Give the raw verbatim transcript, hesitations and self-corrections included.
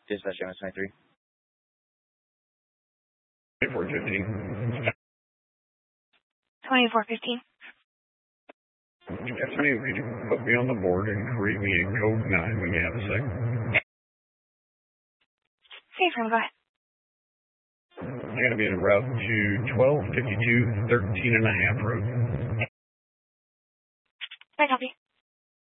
Dispatch M S ninety-three. twenty-four fifteen. twenty-four fifteen. Stephanie, would you put me on the board and read me in code nine when you have a second? Safe room, go ahead. I'm going to be en route to twelve fifty-two thirteen and a half road. I copy.